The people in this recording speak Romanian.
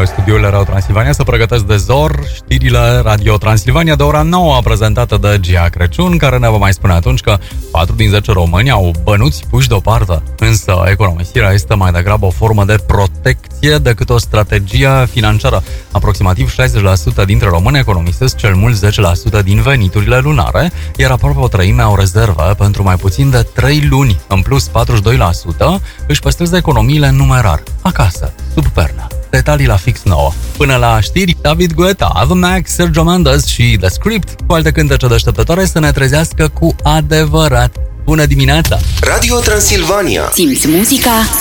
studiourile Radio Transilvania să pregătesc de zor știrile Radio Transilvania de ora 9, prezentată de Gia Crăciun, care ne va mai spune atunci că 4 din 10 români au bănuți puși deoparte. Însă economisirea este mai degrabă o formă de protecție decât o strategie financiară. Aproximativ 60% dintre români economisesc cel mult 10% din veniturile lunare, iar aproape o treime au rezervă pentru mai puțin de 3 luni. În plus, 42% își păstrează economiile în numerar, acasă, sub pernă. Detalii la Fix 9. Până la știri, David Guetta, Ava Max, Sergio Mendes și The Script, cu alte cântece deșteptătoare să ne trezească cu adevărat. Bună dimineața! Radio Transilvania. Simți muzica